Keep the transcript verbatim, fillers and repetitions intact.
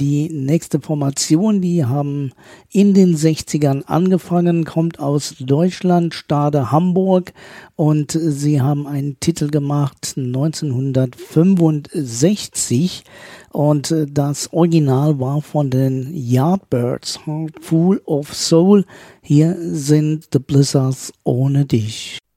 die nächste Formation, die haben in den sechzigern angefangen, kommt aus Deutschland, Stade Hamburg, und sie haben einen Titel gemacht neunzehnhundertfünfundsechzig, und das Original war von den Yardbirds, Heart Full of Soul. Hier sind The Blizzards ohne dich.